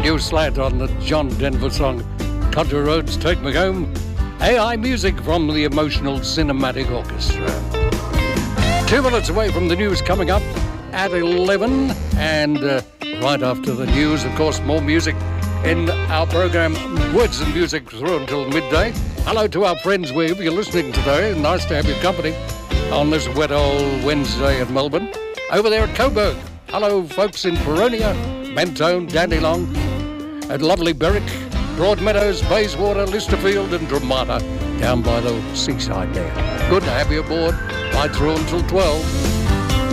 Hugh Slant on the John Denver song Country Roads Take Me Home. AI music from the Emotional Cinematic Orchestra. 2 minutes away from the news coming up at 11, and right after the news, of course, more music in our program, Words and Music, through until midday. Hello to our friends wherever you're listening today. Nice to have your company on this wet old Wednesday in Melbourne. Over there at Coburg, hello folks in Peronia, Mentone, Dandenong, at lovely Berwick, Broadmeadows, Bayswater, Listerfield and Dramata, down by the seaside there. Good to have you aboard, right through until 12.